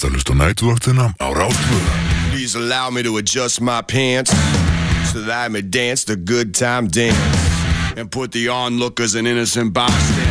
ert að hlusta á næturvaktina á Rástvö. Please allow me to adjust my pants so that I may dance the good time dance and put the onlookers and innocent bystanders